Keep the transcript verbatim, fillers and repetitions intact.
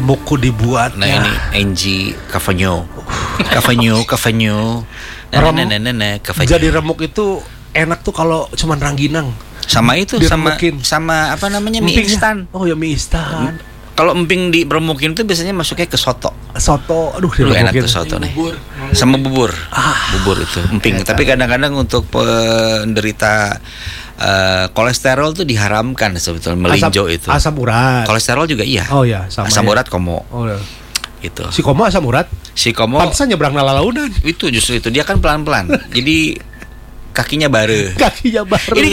remukku dibuat. Nah ya. ini Angie Cavagno, Cavagno, Cavagno. Nenek nenek nenek Cavagno. Jadi remuk itu enak tuh kalau cuman rangginang. Sama itu sama Diremukin. sama apa namanya mie Empingnya. instan. Oh ya mie instan. Kalau emping diremukin itu biasanya masuknya ke soto. Soto, aduh Lu enak diremukin. tuh soto nih. Sama bubur. Bubur itu emping. enak. Tapi kadang-kadang untuk penderita uh, kolesterol tuh diharamkan sebetulnya melinjo Asam- itu. Asam urat. Kolesterol juga iya. Oh ya, sama. Asam ya. urat komo. Oh ya. Itu. Si Komo asam urat. Si komo Pantesan nyebrang lalalaunan. itu justru itu dia kan pelan-pelan. Jadi kakinya bare. Kakinya baru. Ini